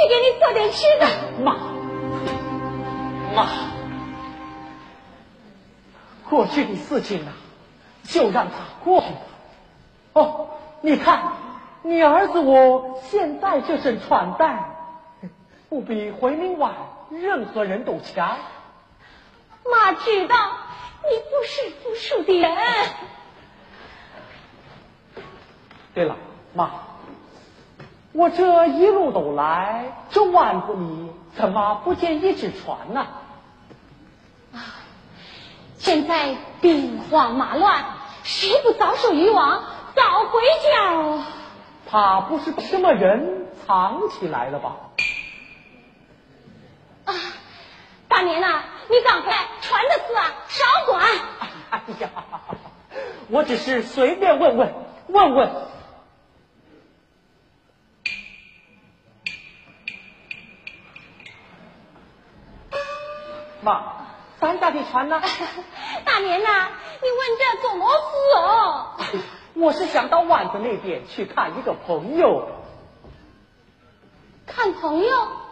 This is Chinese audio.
给你做点吃的。 妈，过去的事情啊，就让它过去吧。哦，你看，你儿子我现在这身穿戴，不比回民外任何人都强。 妈知道你不是读书的人。 对了，妈，我这一路走来，这湾子里怎么不见一只船呢？ 现在兵荒马乱，谁不遭受渔网，早回家哦。 怕不是什么人藏起来了吧？ 大年呐，你刚才船的事啊，少管。 哎呀，我只是随便问问。妈，咱家的船呢？ 大年呐，你问这做么事哦？ 我是想到湾子那边去看一个朋友。 看朋友？